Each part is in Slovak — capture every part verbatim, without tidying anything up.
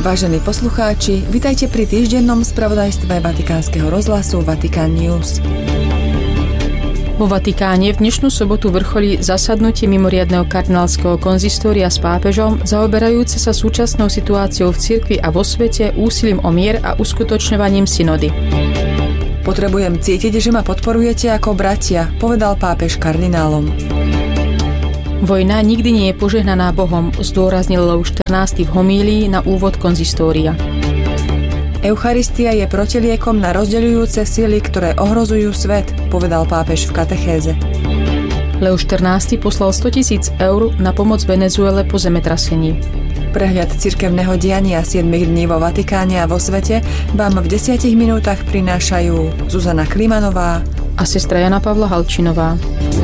Vážení poslucháči, vitajte pri týždennom spravodajstve Vatikánskeho rozhlasu Vatican News. Vo Vatikáne v dnešnú sobotu vrcholí zasadnutie mimoriadneho kardinálskeho konzistória s pápežom, zaoberajúce sa súčasnou situáciou v cirkvi a vo svete, úsilím o mier a uskutočňovaním synody. Potrebujem cítiť, že ma podporujete ako bratia, povedal pápež kardinálom. Vojna nikdy nie je požehnaná Bohom, zdôraznil Lev štrnásty v homílii na úvod konzistória. Eucharistia je protiliekom na rozdeľujúce sily, ktoré ohrozujú svet, povedal pápež v katechéze. Lev štrnásty poslal stotisíc eur na pomoc Venezuele po zemetrasení. Prehľad cirkevného diania siedmich dní vo Vatikáne a vo svete vám v desiatich minútach prinášajú Zuzana Klimanová a sestra Jana Pavla Halčinová.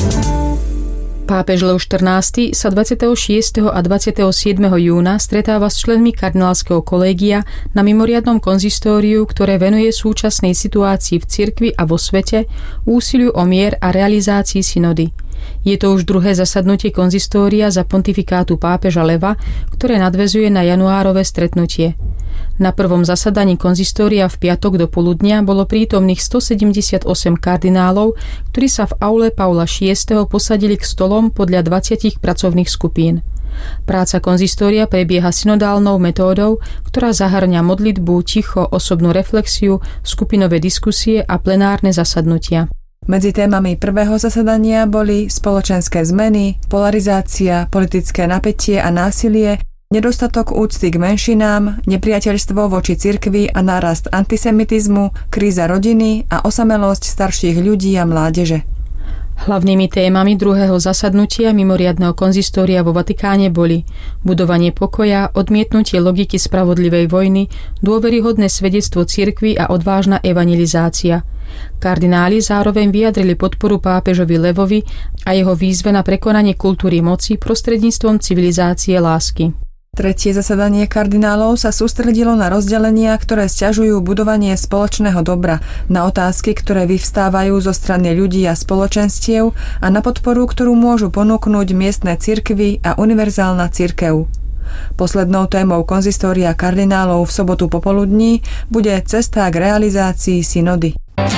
Pápež Lev štrnásty sa dvadsiateho šiesteho a dvadsiateho siedmeho júna stretáva s členmi kardinálskeho kolégia na mimoriadnom konzistóriu, ktoré venuje súčasnej situácii v cirkvi a vo svete, úsiliu o mier a realizácii synody. Je to už druhé zasadnutie konzistória za pontifikátu pápeža Leva, ktoré nadväzuje na januárové stretnutie. Na prvom zasadaní konzistória v piatok do poludnia bolo prítomných stosedemdesiatosem kardinálov, ktorí sa v aule Paula šiesteho posadili k stolom podľa dvadsať pracovných skupín. Práca konzistória prebieha synodálnou metódou, ktorá zahŕňa modlitbu, ticho, osobnú reflexiu, skupinové diskusie a plenárne zasadnutia. Medzi témami prvého zasadania boli spoločenské zmeny, polarizácia, politické napätie a násilie, nedostatok úcty k menšinám, nepriateľstvo voči cirkvi a nárast antisemitizmu, kríza rodiny a osamelosť starších ľudí a mládeže. Hlavnými témami druhého zasadnutia mimoriadneho konzistória vo Vatikáne boli budovanie pokoja, odmietnutie logiky spravodlivej vojny, dôveryhodné svedectvo cirkvi a odvážna evangelizácia. Kardináli zároveň vyjadrili podporu pápežovi Levovi a jeho výzve na prekonanie kultúry moci prostredníctvom civilizácie lásky. Tretie zasadanie kardinálov sa sústredilo na rozdelenia, ktoré sťažujú budovanie spoločného dobra, na otázky, ktoré vyvstávajú zo strany ľudí a spoločenstiev a na podporu, ktorú môžu ponúknuť miestne cirkvy a univerzálna cirkev. Poslednou témou konzistória kardinálov v sobotu popoludní bude cesta k realizácii synody.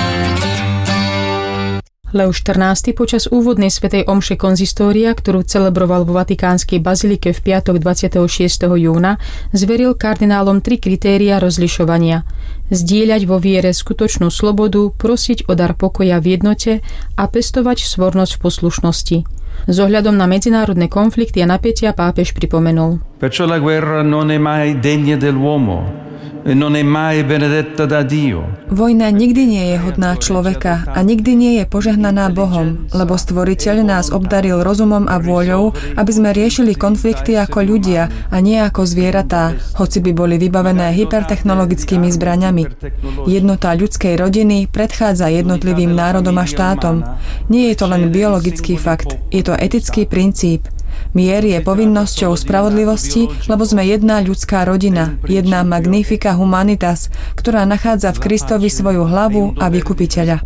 Lev štrnásty počas úvodnej svätej omše konzistória, ktorú celebroval vo Vatikánskej bazilike v piatok dvadsiateho šiesteho júna, zveril kardinálom tri kritériá rozlišovania. Zdieľať vo viere skutočnú slobodu, prosiť o dar pokoja v jednote a pestovať svornosť v poslušnosti. S ohľadom na medzinárodné konflikty a napätia pápež pripomenul: Perciò la guerra non è mai degna dell'uomo. Non è mai benedetta da Dio. Vojna nikdy nie je hodná človeka a nikdy nie je požehnaná Bohom, lebo Stvoriteľ nás obdaril rozumom a vôľou, aby sme riešili konflikty ako ľudia a nie ako zvieratá, hoci by boli vybavené hypertechnologickými zbraňami. Jednota ľudskej rodiny predchádza jednotlivým národom a štátom. Nie je to len biologický fakt, je to etický princíp. Mier je povinnosťou spravodlivosti, lebo sme jedna ľudská rodina, jedna magnifica humanitas, ktorá nachádza v Kristovi svoju hlavu a vykupiteľa.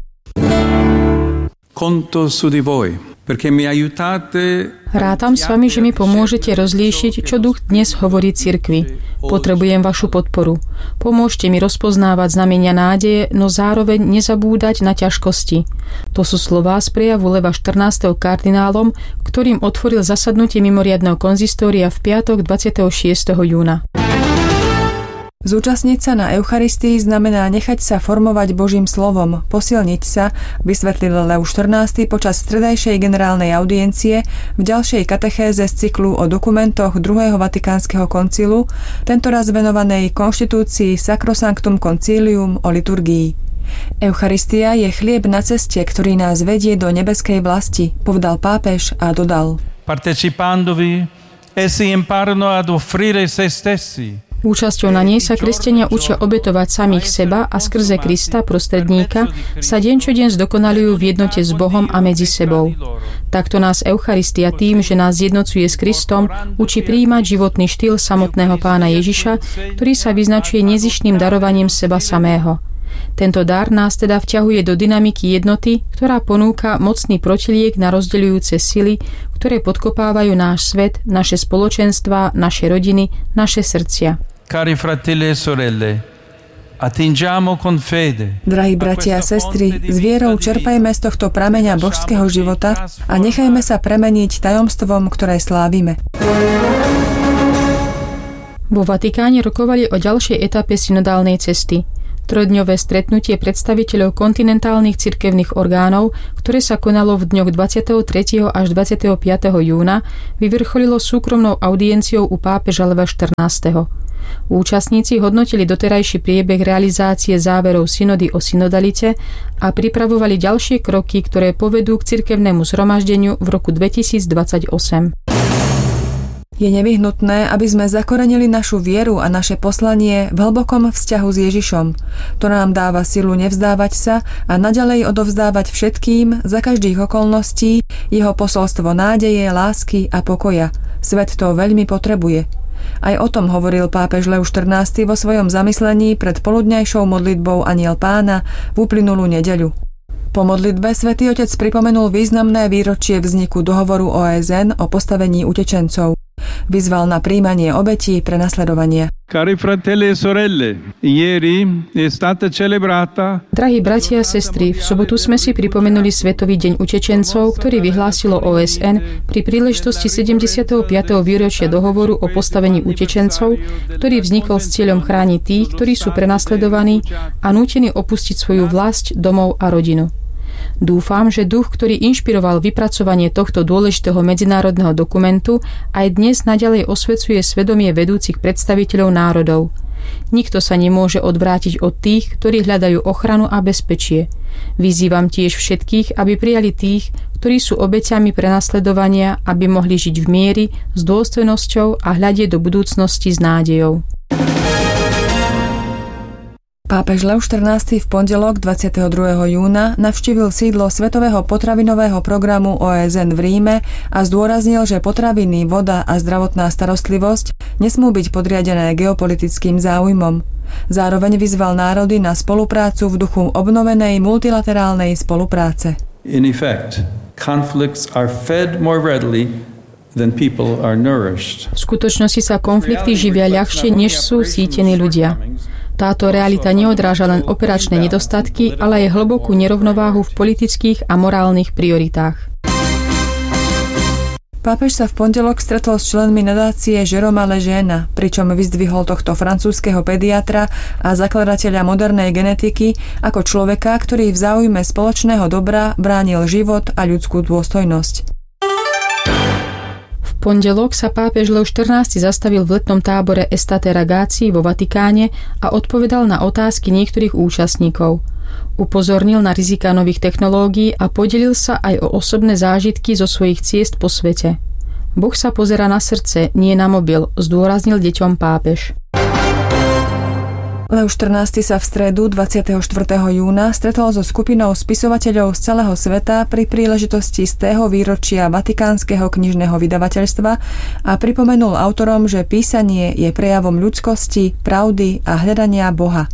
Conto su di voi, perché mi aiutate. Rátam s vami, že mi pomôžete rozlíšiť, čo duch dnes hovorí cirkvi. Potrebujem vašu podporu. Pomôžte mi rozpoznávať znamenia nádeje, no zároveň nezabúdať na ťažkosti. To sú slová z prejavu Leva štrnásteho kardinálom, ktorým otvoril zasadnutie mimoriadneho konzistória v piatok dvadsiateho šiesteho júna. Zúčastniť sa na Eucharistii znamená nechať sa formovať Božím slovom, posilniť sa, vysvetlil Lev štrnásty počas stredajšej generálnej audiencie v ďalšej katechéze z cyklu o dokumentoch druhého Vatikánskeho koncilu, tentoraz venovanej konštitúcii Sacrosanctum Concilium o liturgii. Eucharistia je chlieb na ceste, ktorý nás vedie do nebeskej vlasti, povedal pápež a dodal: Partecipandovi, essi imparano ad offrire se stessi. Účasťou na nej sa kresťania učia obetovať samých seba a skrze Krista, prostredníka, sa deň čo deň zdokonalujú v jednote s Bohom a medzi sebou. Takto nás Eucharistia tým, že nás zjednocuje s Kristom, učí prijímať životný štýl samotného Pána Ježiša, ktorý sa vyznačuje nezištným darovaním seba samého. Tento dar nás teda vťahuje do dynamiky jednoty, ktorá ponúka mocný protiliek na rozdeľujúce sily, ktoré podkopávajú náš svet, naše spoločenstvá, naše rodiny, naše srdcia. Cari fratelli e sorelle, attingiamo con fede. Drahí bratia a sestry, s vierou čerpajme z tohto prameňa božského života a nechajme sa premeniť tajomstvom, ktoré slávime. Vo Vatikáne rokovali o ďalšej etape synodálnej cesty. Trojdňové stretnutie predstaviteľov kontinentálnych cirkevných orgánov, ktoré sa konalo v dňoch dvadsiateho tretieho až dvadsiateho piateho júna, vyvrcholilo súkromnou audienciou u pápeža Leva štrnásteho. Účastníci hodnotili doterajší priebeh realizácie záverov synody o synodalite a pripravovali ďalšie kroky, ktoré povedú k cirkevnému zhromaždeniu v roku dvetisícdvadsaťosem. Je nevyhnutné, aby sme zakorenili našu vieru a naše poslanie v hlbokom vzťahu s Ježišom. To nám dáva silu nevzdávať sa a naďalej odovzdávať všetkým, za každých okolností, jeho posolstvo nádeje, lásky a pokoja. Svet to veľmi potrebuje. Aj o tom hovoril pápež Lev štrnásty vo svojom zamyslení pred poludňajšou modlitbou Anjel Pána v uplynulú nedeľu. Po modlitbe Svätý Otec pripomenul významné výročie vzniku dohovoru ó es en o postavení utečencov. Vyzval na prijímanie obetí pre nasledovanie. Cari fratelli e sorelle, ieri è stata celebrata. Drahí bratia a sestry, v sobotu sme si pripomenuli Svetový deň utečencov, ktorý vyhlásilo ó es en pri príležitosti sedemdesiateho piateho výročia dohovoru o postavení utečencov, ktorý vznikol s cieľom chrániť tých, ktorí sú prenasledovaní a nútení opustiť svoju vlasť, domov a rodinu. Dúfam, že duch, ktorý inšpiroval vypracovanie tohto dôležitého medzinárodného dokumentu, aj dnes naďalej osvecuje svedomie vedúcich predstaviteľov národov. Nikto sa nemôže odvrátiť od tých, ktorí hľadajú ochranu a bezpečie. Vyzývam tiež všetkých, aby prijali tých, ktorí sú obeťami prenasledovania, aby mohli žiť v mieri, s dôstojnosťou a hľadieť do budúcnosti s nádejou. Pápež Lev štrnásty v pondelok dvadsiateho druhého júna navštívil sídlo Svetového potravinového programu ó es en v Ríme a zdôraznil, že potraviny, voda a zdravotná starostlivosť nesmú byť podriadené geopolitickým záujmom. Zároveň vyzval národy na spoluprácu v duchu obnovenej multilaterálnej spolupráce. In effect, conflicts are fed more readily than people are nourished. V skutočnosti sa konflikty živia ľahšie, než sú sítení ľudia. Táto realita neodráža len operačné nedostatky, ale aj hlbokú nerovnováhu v politických a morálnych prioritách. Pápež sa v pondelok stretol s členmi nadácie Jérôma Legena, pričom vyzdvihol tohto francúzskeho pediatra a zakladateľa modernej genetiky ako človeka, ktorý v záujme spoločného dobra bránil život a ľudskú dôstojnosť. V pondelok sa pápež Lev štrnásty zastavil v letnom tábore Estate Ragazzi vo Vatikáne a odpovedal na otázky niektorých účastníkov. Upozornil na riziká nových technológií a podelil sa aj o osobné zážitky zo svojich ciest po svete. Boh sa pozerá na srdce, nie na mobil, zdôraznil deťom pápež. Lev štrnásty sa v stredu dvadsiateho štvrtého júna stretol so skupinou spisovateľov z celého sveta pri príležitosti stého výročia Vatikánskeho knižného vydavateľstva a pripomenul autorom, že písanie je prejavom ľudskosti, pravdy a hľadania Boha.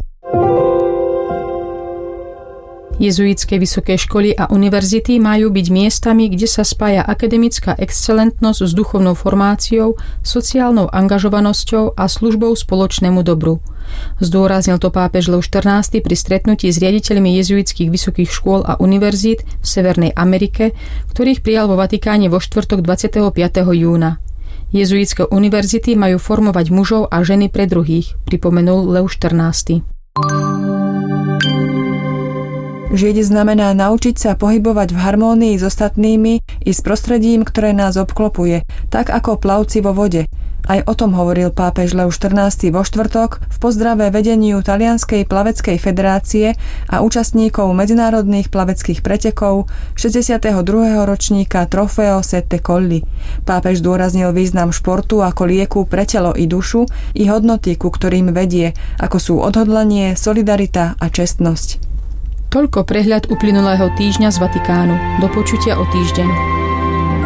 Jezuitské vysoké školy a univerzity majú byť miestami, kde sa spája akademická excelentnosť s duchovnou formáciou, sociálnou angažovanosťou a službou spoločnému dobru. Zdôraznil to pápež Lev štrnásty pri stretnutí s riaditeľmi jezuitských vysokých škôl a univerzít v Severnej Amerike, ktorých prijal vo Vatikáne vo štvrtok dvadsiateho piateho júna. Jezuitské univerzity majú formovať mužov a ženy pre druhých, pripomenul Lev štrnásty. Žiť znamená naučiť sa pohybovať v harmónii s ostatnými i s prostredím, ktoré nás obklopuje, tak ako plavci vo vode. Aj o tom hovoril pápež Lev štrnásty vo štvrtok v pozdrave vedeniu Talianskej plaveckej federácie a účastníkov medzinárodných plaveckých pretekov šesťdesiateho druhého ročníka Trofeo Sette Colli. Pápež zdôraznil význam športu ako lieku pre telo i dušu i hodnoty, ku ktorým vedie, ako sú odhodlanie, solidarita a čestnosť. Toľko prehľad uplynulého týždňa z Vatikánu. Do počutia o týždeň.